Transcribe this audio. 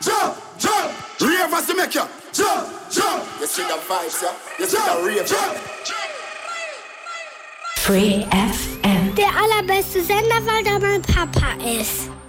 jump, jump. Rave as to make you jump, jump. You see the vibes, yeah? You see the rave, jump. Free FM. Der allerbeste Sender, weil da mein Papa ist.